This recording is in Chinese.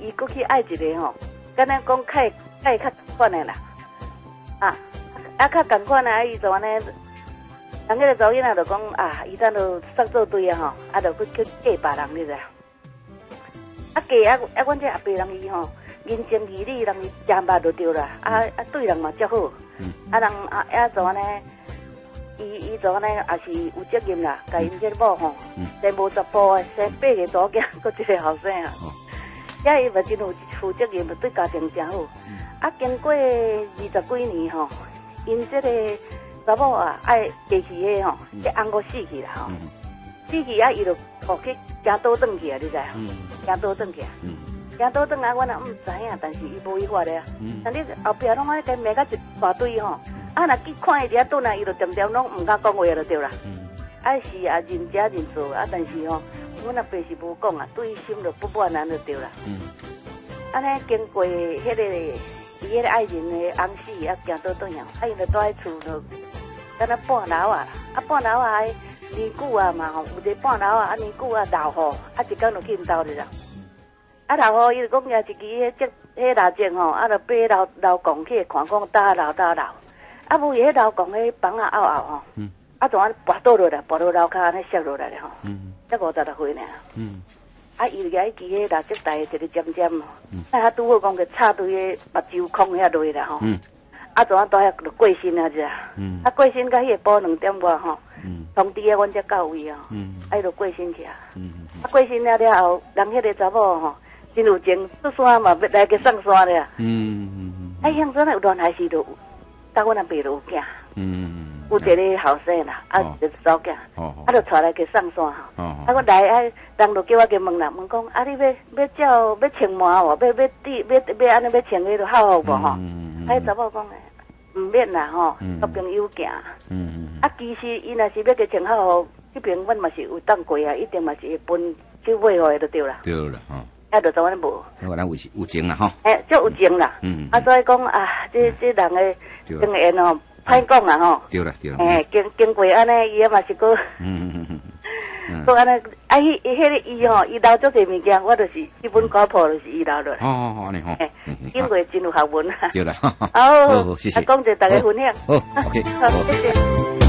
伊过去爱一个吼，敢若讲较较款的啦，较共款啊，伊就安尼，人迄个查某囡仔就讲伊等就杀做对啊吼，就去嫁别人你知？嫁阮这阿伯人伊吼，人情义理，人真捌就对啦，对人嘛足好，人就安尼。伊做安尼也是有责任啦，甲因这某吼，生无10甫啊，生8个查囝，搁一个后生啊，伊嘛真有负责任，对家庭真好。经过20几年吼，因这个查某爱嫁去个吼，这翁佫死去啦吼，死去伊就去行倒转去啊，你知啊？行倒转去啊，行倒转啊，阮也毋知影，但是伊无伊法的啊。但你后壁拢爱跟骂甲一大堆吼。若去看伊伫遐蹲啊，伊就常常拢毋敢讲话就对啦。是认真认做但是吼，阮阿爸是无讲对心就不满就对啦。安尼经过迄个伊迄个爱人的翁死行倒转啊，伊就住喺厝就敢若半楼啦，半楼年久嘛吼，有一个半楼年久老雨，一天就去因兜去啦。老雨伊就讲也一支迄蜡烛吼，就爬楼公去看讲搭楼。无伊迄楼讲迄房凹吼，就安跋倒落来，跋到楼骹安尼摔落来咧吼，才50多岁呢。伊就举迄蜡烛台一个尖尖吼，拄好讲个插对个目睭孔遐落啦吼，就安倒遐就过身啊只，过身甲迄个晡2点外吼，通知阮才到位哦，伊就过身去啊，过身了后，人迄个查某吼，真有情，出山嘛要来个上山咧，乡村有乱害事就。甲阮阿伯就有囝，有一个后生啦，一个查某囝，就带来去上山吼。阮来人就叫我去问啦，问讲你要照要穿麻哦，要安尼要穿迄个孝服无吼？查某讲毋免啦吼，交朋友行。其实伊若是要去穿孝服，迄边阮嘛是有当过啊，一定嘛是会分去买互就对啦。对啦，就做安尼无。咱有情啦吼。足有情啦。所以讲这人的。经验哦，歹讲吼。对啦。经过安尼，伊嘛是个。所以安尼，迄个伊吼，伊留足侪物件，我就是基本家谱就是伊留落来。安尼吼。经过真有学问。对啦。好，谢谢。讲者大家分享。好，OK。好，谢谢。